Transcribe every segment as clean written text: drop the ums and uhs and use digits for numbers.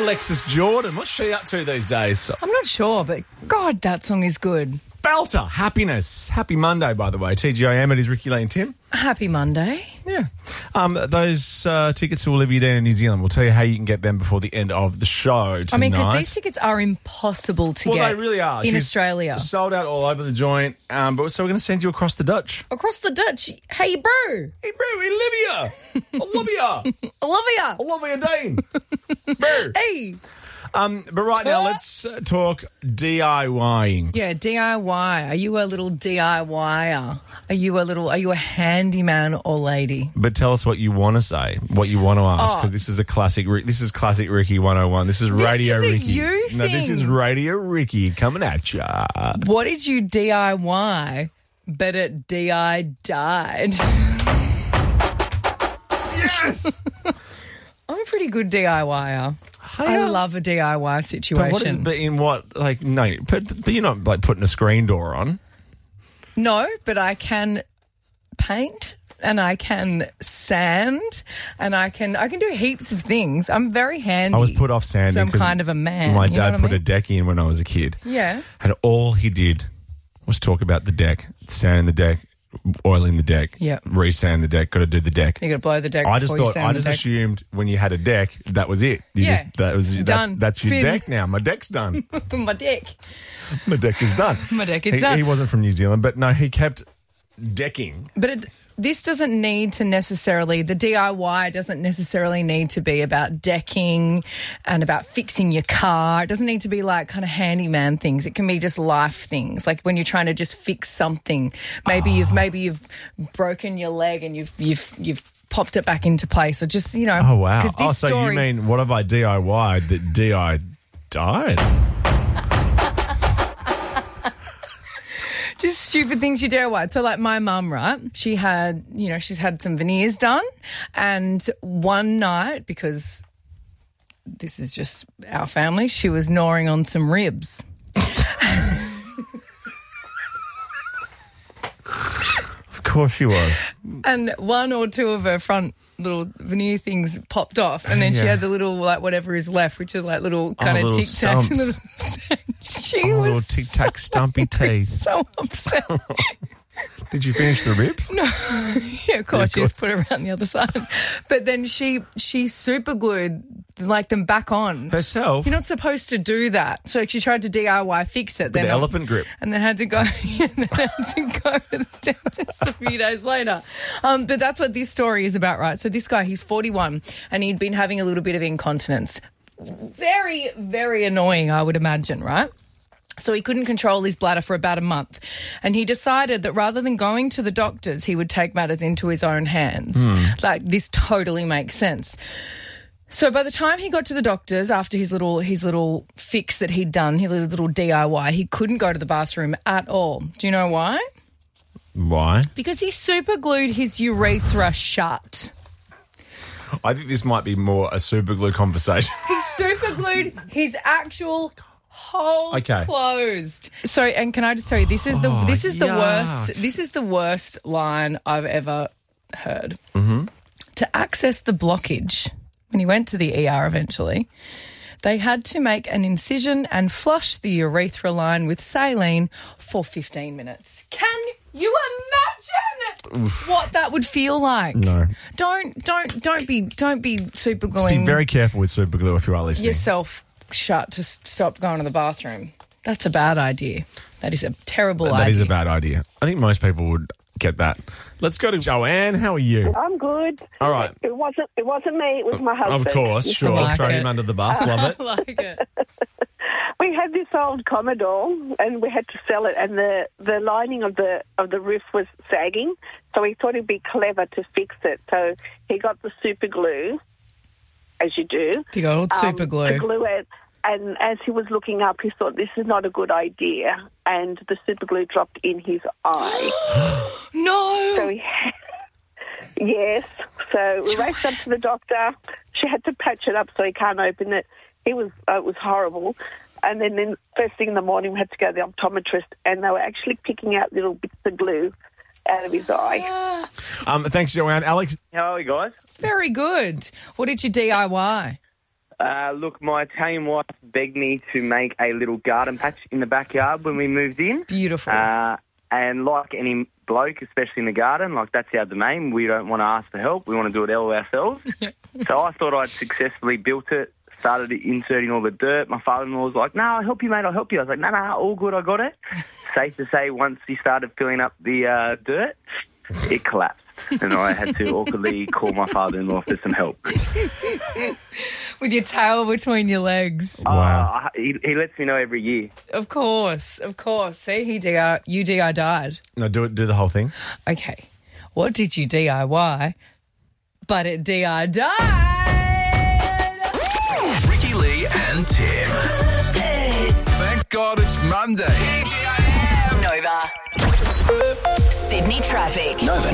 Alexis Jordan. What's she up to these days? I'm not sure, but God, that song is good. Belter, Happiness. Happy Monday, by the way. TGIM, it is Ricky Lee and Tim. Happy Monday. Yeah. Those tickets to Olivia Dean in New Zealand, we'll tell you how you can get them before the end of the show tonight. I mean, because these tickets are impossible to get. Well, they really are. In She's Australia. Sold out all over the joint. But so we're going to send you across the Dutch. Across the Dutch. Hey, bro. Hey, bro, Olivia. Olivia Dean. Bro. Hey. But right now, let's talk DIYing. Yeah, DIY. Are you a little DIYer? Are you a handyman or lady? But tell us what you want to say, what you want to ask, because this is a classic. This is classic Ricky 101. This is Radio This is a Ricky. you No, this thing. is Radio Ricky coming at ya. What did you DIY, but it DI died? Yes. I'm a pretty good DIYer. I love a DIY situation. But what is? But in what? Like no. But you're not like putting a screen door on. No, but I can paint and I can sand and I can do heaps of things. I'm very handy. I was put off sanding. So I'm 'cause kind of a man. My you know dad what put I a mean? deck in when I was a kid. Yeah. And all he did was talk about the deck, sanding the deck, oiling the deck, re-sand the deck, got to do the deck. You got to blow the deck. I just before you thought, sand I the just deck. assumed when you had a deck, that was it. Done. That's your Fin. deck now. My deck's done. My deck. My deck is done. My deck is done. He wasn't from New Zealand, but no, he kept decking. But this doesn't need to necessarily, the DIY doesn't necessarily need to be about decking and about fixing your car. It doesn't need to be like kind of handyman things. It can be just life things. Like when you're trying to just fix something. Maybe you've broken your leg and you've popped it back into place, or just, you know. Oh, wow. 'cause this So story, you mean, what have I DIY'd that DI died? just stupid things you DIY. So like my mum, right? She's had some veneers done, and one night, because this is just our family, she was gnawing on some ribs. Of course she was. And one or two of her front little veneer things popped off, and then she had the little, like, whatever is left, which is like little kind of little tic-tacs. She was little tic-tac stumpy teeth. so upset. Did you finish the ribs? No. Yeah, of course. She just put it around the other side. But then she super glued like them back on. Herself? You're not supposed to do that. So she tried to DIY fix it. With the elephant grip. And then had to go to the dentist a few days later. But that's what this story is about, right? So this guy, he's 41 and he'd been having a little bit of incontinence. Very, very annoying, I would imagine, right? So he couldn't control his bladder for about a month. And he decided that rather than going to the doctors, he would take matters into his own hands. Like, this totally makes sense. So by the time he got to the doctors, after his little fix that he'd done, his little DIY, he couldn't go to the bathroom at all. Do you know why? Why? Because he super glued his urethra shut. I think this might be more a super glue conversation. He super glued his actual hole closed. So, and can I just tell you, this is the worst. This is the worst line I've ever heard. Mm-hmm. To access the blockage, when he went to the ER eventually, they had to make an incision and flush the urethra line with saline for 15 minutes. Can you imagine what that would feel like? No. Don't be super Just gluing be very careful with super glue if you are listening. yourself shut to stop going to the bathroom. That's a bad idea. That is a terrible idea. That is a bad idea. I think most people would get that. Let's go to Joanne. How are you? I'm good. All right. It wasn't me. It was my husband. Of course, sure. like Throw it. him under the bus. Love it. I like it. We had this old Commodore, and we had to sell it, and the lining of the roof was sagging, so we thought it'd be clever to fix it. So he got the super glue, as you do. You got old super glue. To glue it. And as he was looking up, he thought, this is not a good idea. And the super glue dropped in his eye. No. So yes. So we raced up to the doctor. She had to patch it up so he can't open it. It was horrible. And then first thing in the morning, we had to go to the optometrist, and they were actually picking out little bits of glue out of his eye. Thanks, Joanne. Alex? How are you guys? Very good. What did you DIY? Look, my Italian wife begged me to make a little garden patch in the backyard when we moved in. Beautiful. And like any bloke, especially in the garden, like that's our domain. We don't want to ask for help. We want to do it all ourselves. So I thought I'd successfully built it, started inserting all the dirt. My father-in-law was like, no, I'll help you, mate, I'll help you. I was like, no, all good, I got it. Safe to say, once he started filling up the dirt, it collapsed. And I had to awkwardly call my father-in-law for some help. With your tail between your legs. Wow. He lets me know every year. Of course. See, you DIY'd. No, do the whole thing. Okay. What did you DIY? But it DIY'd. Ricky Lee and Tim. Thank God it's Monday. Nova. Sydney traffic. Nova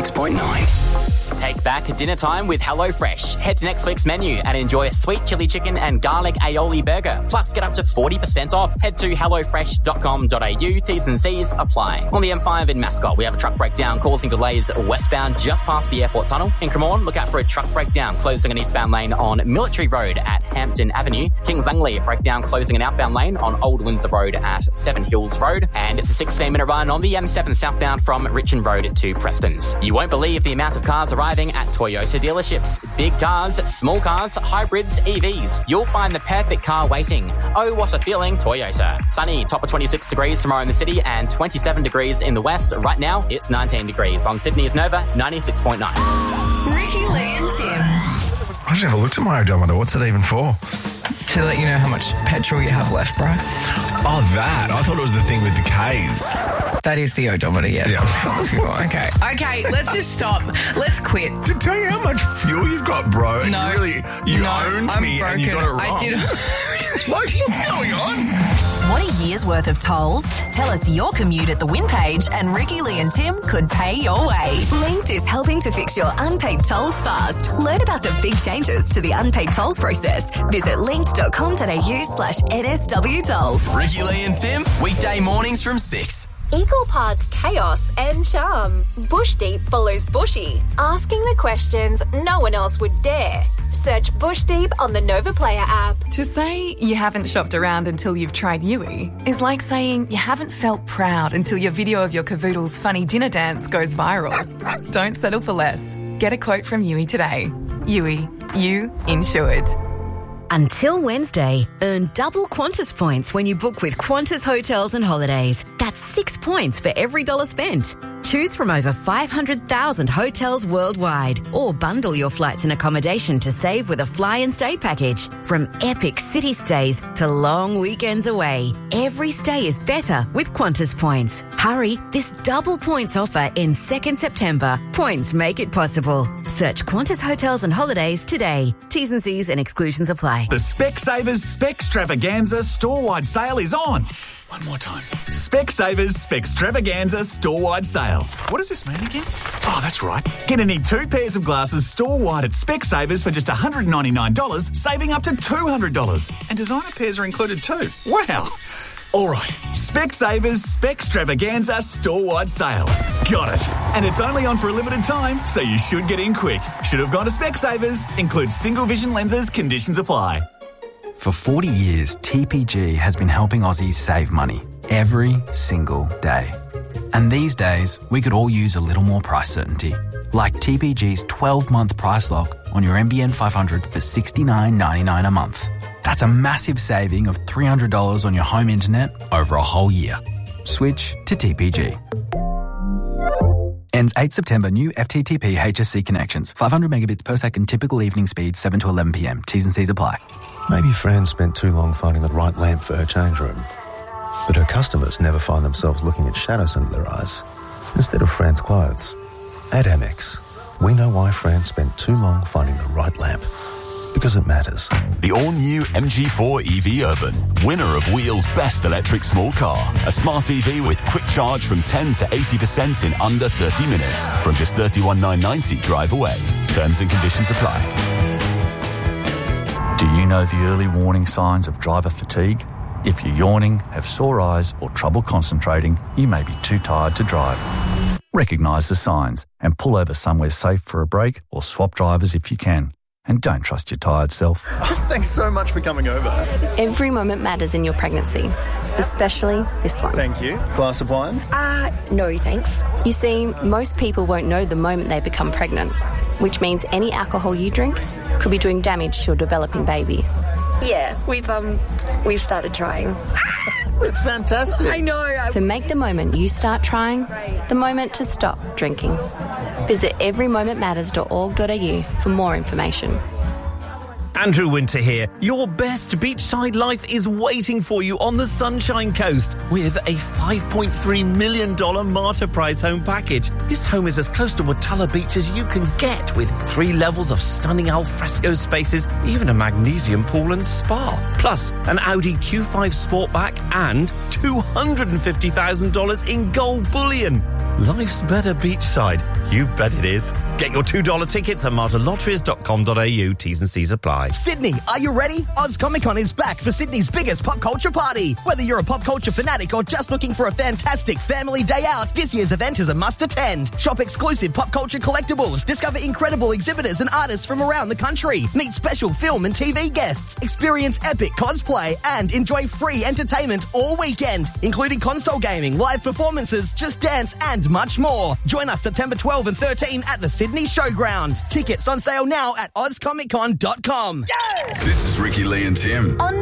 96.9. Take back dinner time with HelloFresh. Head to next week's menu and enjoy a sweet chili chicken and garlic aioli burger. Plus, get up to 40% off. Head to hellofresh.com.au. T's and C's apply. On the M5 in Mascot, we have a truck breakdown causing delays westbound just past the airport tunnel. In Cremorne, look out for a truck breakdown closing an eastbound lane on Military Road at Hampton Avenue. Kings Langley, breakdown closing an outbound lane on Old Windsor Road at Seven Hills Road. And it's a 16-minute run on the M7 southbound from Richmond Road to Preston's. You won't believe the amount of cars arriving at Toyota dealerships. Big cars, small cars, hybrids, EVs. You'll find the perfect car waiting. Oh, what a feeling, Toyota. Sunny, top of 26 degrees tomorrow in the city and 27 degrees in the west. Right now, it's 19 degrees. On Sydney's Nova, 96.9. Ricky Lee and Tim. I should have a look at my odometer. What's it even for? To let you know how much petrol you have left, bro. Oh, that. I thought it was the thing that decays. That is the odometer, yes. Yeah. Okay, let's just stop. Let's quit. To tell you how much fuel you've got, bro. No. You owned I'm me broken. and you got it wrong. I did. What's going on? Want a year's worth of tolls? Tell us your commute at the Win page and Ricky Lee and Tim could pay your way. Linked is helping to fix your unpaid tolls fast. Learn about the big changes to the unpaid tolls process. Visit linked.com.au/NSW tolls. Ricky Lee and Tim, weekday mornings from 6. Equal parts chaos and charm. Bush Deep follows Bushy, asking the questions no one else would dare. Search Bush Deep on the Nova Player app. To say you haven't shopped around until you've tried Yui is like saying you haven't felt proud until your video of your cavoodle's funny dinner dance goes viral. Don't settle for less. Get a quote from Yui today. Yui, you insured. Until Wednesday, earn double Qantas points when you book with Qantas Hotels and Holidays. That's 6 points for every $1 spent. Choose from over 500,000 hotels worldwide or bundle your flights and accommodation to save with a fly and stay package. From epic city stays to long weekends away, every stay is better with Qantas points. Hurry, this double points offer ends 2nd September. Points make it possible. Search Qantas Hotels and Holidays today. T's and C's and exclusions apply. The Specsavers Specstravaganza store-wide sale is on. One more time. Specsavers Specstravaganza store-wide sale. What does this mean again? Oh, that's right. Get any 2 pairs of glasses store-wide at Specsavers for just $199, saving up to $200. And designer pairs are included too. Wow. All right. Specsavers Specstravaganza store-wide sale. Got it. And it's only on for a limited time, so you should get in quick. Should have gone to Specsavers. Includes single vision lenses. Conditions apply. For 40 years, TPG has been helping Aussies save money every single day. And these days, we could all use a little more price certainty. Like TPG's 12-month price lock on your NBN 500 for $69.99 a month. That's a massive saving of $300 on your home internet over a whole year. Switch to TPG. Ends 8 September. New FTTP HSC connections. 500 megabits per second. Typical evening speed 7 to 11 p.m. T's and C's apply. Maybe Fran spent too long finding the right lamp for her change room. But her customers never find themselves looking at shadows under their eyes instead of Fran's clothes. At Amex, we know why Fran spent too long finding the right lamp. Because it matters. The all-new MG4 EV Urban, winner of Wheel's Best Electric Small Car. A smart EV with quick charge from 10 to 80% in under 30 minutes. From just $31,990 drive away. Terms and conditions apply. Do you know the early warning signs of driver fatigue? If you're yawning, have sore eyes or trouble concentrating, you may be too tired to drive. Recognise the signs and pull over somewhere safe for a break or swap drivers if you can. And don't trust your tired self. Thanks so much for coming over. Every moment matters in your pregnancy, especially this one. Thank you. Glass of wine? No, thanks. You see, most people won't know the moment they become pregnant, which means any alcohol you drink could be doing damage to your developing baby. Yeah, we've started trying. It's fantastic. I know. So make the moment you start trying the moment to stop drinking. Visit everymomentmatters.org.au for more information. Andrew Winter here. Your best beachside life is waiting for you on the Sunshine Coast with a $5.3 million Marta Prize home package. This home is as close to Watala Beach as you can get, with 3 levels of stunning alfresco spaces, even a magnesium pool and spa. Plus, an Audi Q5 Sportback and $250,000 in gold bullion. Life's better beachside. You bet it is. Get your $2 tickets at martalotteries.com.au. T's and C's apply. Sydney, are you ready? Oz Comic Con is back for Sydney's biggest pop culture party. Whether you're a pop culture fanatic or just looking for a fantastic family day out, this year's event is a must attend. Shop exclusive pop culture collectibles, discover incredible exhibitors and artists from around the country, meet special film and TV guests, experience epic cosplay, and enjoy free entertainment all weekend, including console gaming, live performances, Just Dance, and much more. Join us September 12 and 13 at the Sydney Showground. Tickets on sale now at ozcomiccon.com. This is Ricky Lee and Tim.